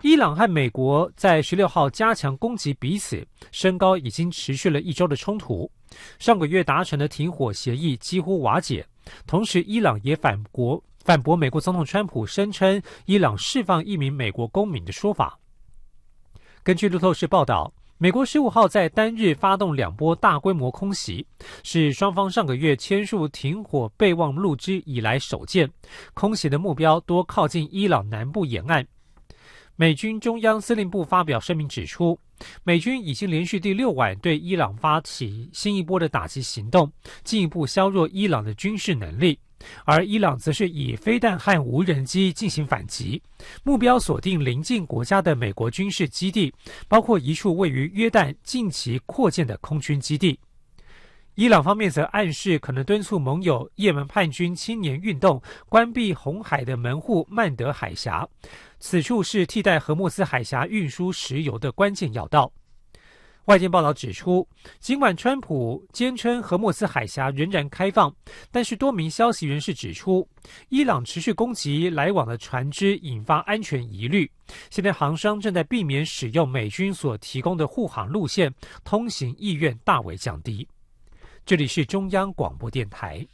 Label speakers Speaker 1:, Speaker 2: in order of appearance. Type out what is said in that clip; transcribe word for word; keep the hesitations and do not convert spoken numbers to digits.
Speaker 1: 伊朗和美国在十六号加强攻击彼此，升高已经持续了一周的冲突。上个月达成的停火协议几乎瓦解，同时伊朗也反国反驳美国总统川普声称伊朗释放一名美国公民的说法。根据路透社报道，美国十五号在单日发动两波大规模空袭，是双方上个月签署停火备忘录之以来首见。空袭的目标多靠近伊朗南部沿岸。美军中央司令部发表声明指出，美军已经连续第六晚对伊朗发起新一波的打击行动，进一步削弱伊朗的军事能力。而伊朗则是以飞弹和无人机进行反击，目标锁定邻近国家的美国军事基地，包括一处位于约旦近期扩建的空军基地。伊朗方面则暗示可能敦促盟友也门叛军青年运动关闭红海的门户曼德海峡，此处是替代荷默斯海峡运输石油的关键要道。外电报道指出，尽管川普坚称荷默斯海峡仍然开放，但是多名消息人士指出，伊朗持续攻击来往的船只，引发安全疑虑。现在航商正在避免使用美军所提供的护航路线，通行意愿大为降低。这里是中央广播电台。